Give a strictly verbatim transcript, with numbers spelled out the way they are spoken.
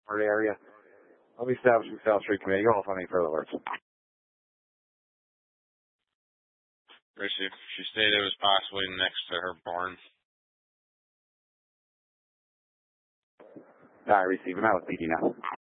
area. I'll be establishing South Street Committee. Go off on any further alerts. Richie, she stated it was possibly next to her barn. I receive him out with P D now.